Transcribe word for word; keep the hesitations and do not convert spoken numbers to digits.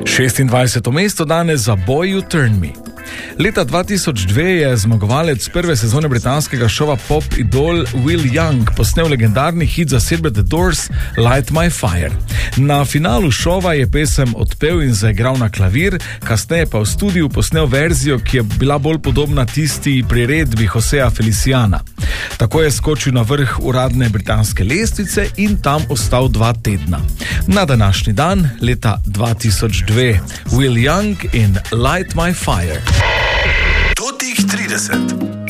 šestindvajseto mesto danes za Boy You Turn Me. Leta dva tisoč dve je zmagovalec prve sezone britanskega šova Pop Idol Will Young posnel legendarni hit zasedbe The Doors Light My Fire. Na finalu šova je pesem odpel in zaigral na klavir, kasneje pa v studiu posnel verzijo, ki je bila bolj podobna tisti priredbi Josea Feliciana. Tako je skočil na vrh uradne britanske lestvice in tam ostal dva tedna. Na današnji dan, leta dva tisoč dve, Will Young in Light My Fire. Totih trideset.